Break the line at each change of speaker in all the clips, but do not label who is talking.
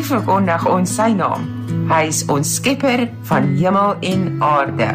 verkondig ons sy naam. Hy is ons skepper van hemel en aarde.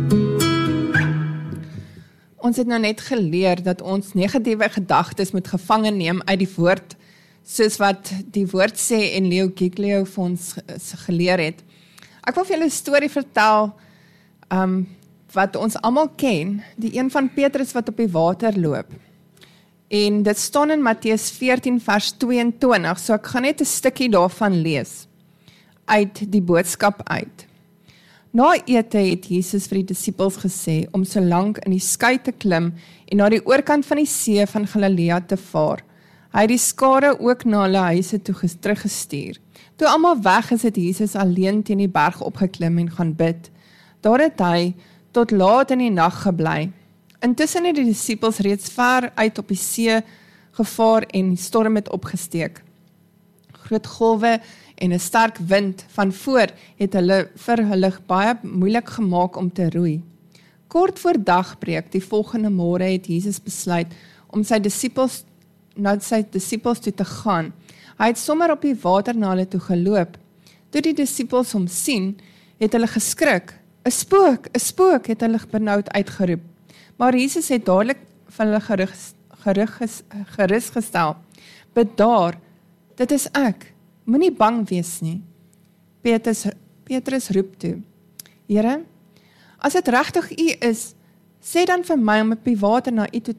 Ons het nou net geleer dat ons negatiewe gedagtes moet gevange neem uit die woord, soos wat die woord sê en Leo Giglio vir ons geleer het. Ek wil vir julle 'n storie vertel, wat ons almal ken, die een van Petrus wat op die water loop. En dit staan in Matteus 14 vers 22, so ek gaan net 'n stukkie daarvan lees, uit die boodskap uit. Na ete het Jesus vir die disippels gesê om so lank in die skei te klim en na die oorkant van die see van Galilea te vaar. Hy het die skare ook na hulle huise toe teruggestuur. Toe almal weg is, het Jesus alleen teen die berg opgeklim en gaan bid. Daar het hy tot laat in die nag gebly. Intussen het die disippels reeds ver uit op die see gevaar en die storm het opgesteek. Groot golwe en 'n sterk wind van voor het hulle vir hulle baie moeilik gemaak om te roei. Kort voor dagbreek die volgende môre het Jesus besluit om na sy disippels toe te gaan. Hy het sommer op die water na hulle toe geloop. Toe die disippels hom sien, het hulle geskrik. 'n spook, het hulle benoud uitgeroep. Maar Jesus het dadelik vir hulle gerus gestel. Bedaar, dit is ek, moenie bang wees nie. Petrus roep toe, Here, as dit regtig U is, sê dan vir my om op die water na U toe